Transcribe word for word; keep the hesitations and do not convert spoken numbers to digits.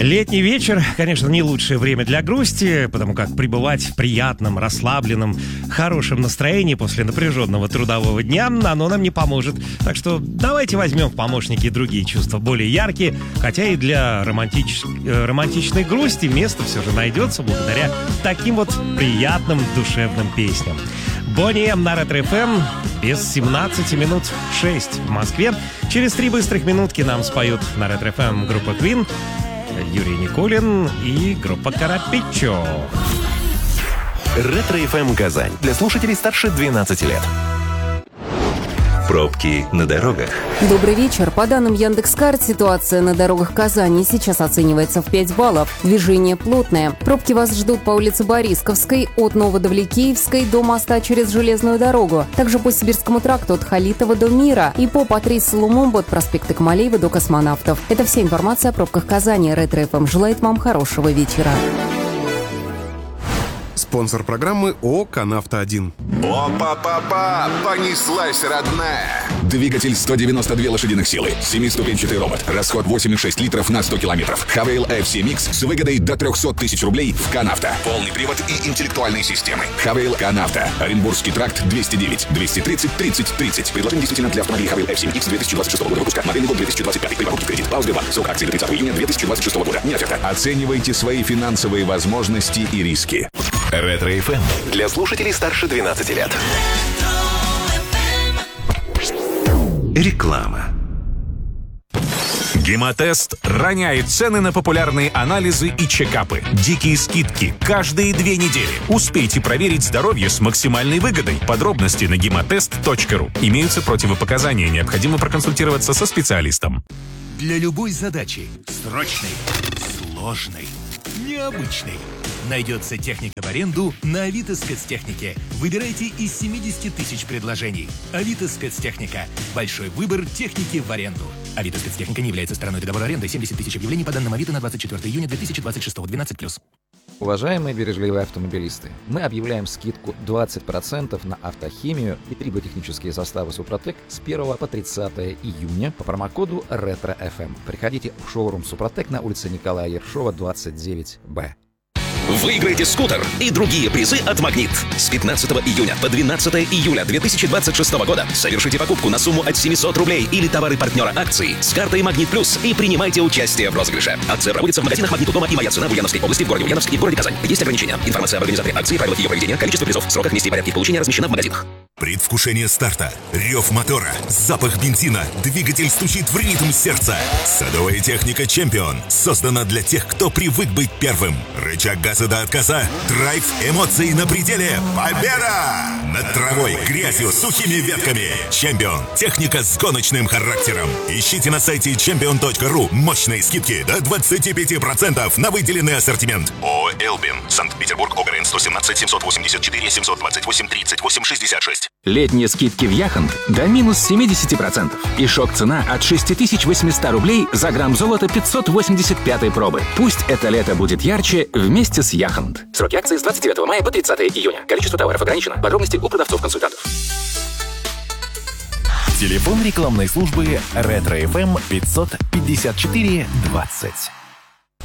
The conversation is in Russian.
Летний вечер, конечно, не лучшее время для грусти, потому как пребывать в приятном, расслабленном, хорошем настроении после напряженного трудового дня, оно нам не поможет. Так что давайте возьмем в помощники другие чувства, более яркие, хотя и для романтич... романтичной грусти место все же найдется благодаря таким вот приятным душевным песням. Бонни Эм на Ретро-эф эм без семнадцати минут шесть в Москве. Через три быстрых минутки нам споют на Ретро-эф эм группа Queen, Юрий Никулин и группа Карапиччо. Ретро-эф эм Казань. Для слушателей старше двенадцати лет. Пробки на дорогах. Добрый вечер. По данным Яндекс.Карт, ситуация на дорогах Казани сейчас оценивается в пять баллов. Движение плотное. Пробки вас ждут по улице Борисковской, от Новодавликеевской до моста через железную дорогу. Также по Сибирскому тракту от Халитова до Мира и по Патрису Лумумбу от проспекта Камалеева до Космонавтов. Это вся информация о пробках Казани. Ретро-эф эм желает вам хорошего вечера. Спонсор программы ООО «Канавто один». Опа-па-па! Понеслась, родная! Двигатель сто девяносто две лошадиных силы, семиступенчатый робот, расход восемь и шесть литров на сто километров. Хавейл эф си Mix с выгодой до трехсот тысяч рублей в «Канавто». Полный привод и интеллектуальные системы. Хавейл «Канавто». Оренбургский тракт двести девять двести тридцать тридцать тридцать. Предложение действительно для автомобилей Хавейл эф си Mix две тысячи двадцать шестого года выпуска. Модельный год две тысячи двадцать пятый. При покупке в кредит. По Сбербанк. Срок акции до тридцатого июня две тысячи двадцать шестого года. Не оферта. Оценивайте свои финансовые возможности и риски. Ретро-эф эм для слушателей старше двенадцати лет. Реклама. Гемотест роняет цены на популярные анализы и чекапы. Дикие скидки каждые две недели. Успейте проверить здоровье с максимальной выгодой. Подробности на гемотест точка ру. Имеются противопоказания. Необходимо проконсультироваться со специалистом. Для любой задачи, срочной, сложной, необычной, найдется техника в аренду на Авито Спецтехнике. Выбирайте из семидесяти тысяч предложений. Авито Спецтехника. Большой выбор техники в аренду. Авито Спецтехника не является стороной договора аренды. семьдесят тысяч объявлений по данным Авито на двадцать четвёртого июня две тысячи двадцать шестого. двенадцать плюс. Уважаемые бережливые автомобилисты, мы объявляем скидку двадцать процентов на автохимию и триботехнические составы Супротек с первого по тридцатое июня по промокоду ретро-эф эм. Приходите в шоурум Супротек на улице Николая Ершова, двадцать девять бэ. Выиграйте скутер и другие призы от «Магнит». С пятнадцатого июня по двенадцатое июля две тысячи двадцать шестого года совершите покупку на сумму от семисот рублей или товары партнера акции с картой «Магнит Плюс» и принимайте участие в розыгрыше. Акция проводится в магазинах «Магнит» у дома и «Моя цена» в Ульяновской области, в городе Ульяновск и в городе Казань. Есть ограничения. Информация об организаторе акции, правилах ее проведения, количестве призов, сроках, месте и порядке получения размещена в магазинах. Предвкушение старта, рев мотора, запах бензина, двигатель стучит в ритм сердца. Садовая техника «Чемпион» создана для тех, кто привык быть первым. Рычаг газа до отказа, драйв, эмоции на пределе, победа! Над травой, грязью, сухими ветками. «Чемпион» — техника с гоночным характером. Ищите на сайте чемпион точка ру мощные скидки до двадцати пяти процентов на выделенный ассортимент. ООО «Элбин», Санкт-Петербург, ОГРН сто семнадцать семьсот восемьдесят четыре семьсот двадцать восемь тридцать восемь шестьдесят шесть. Летние скидки в Яхонт до минус семидесяти процентов. И шок-цена от шесть тысяч восемьсот рублей за грамм золота пятьсот восемьдесят пятой пробы. Пусть это лето будет ярче вместе с Яхонт. Сроки акции с двадцать девятого мая по тридцатое июня. Количество товаров ограничено. Подробности у продавцов-консультантов. Телефон рекламной службы Ретро-эф эм пятьсот пятьдесят четыре двадцать.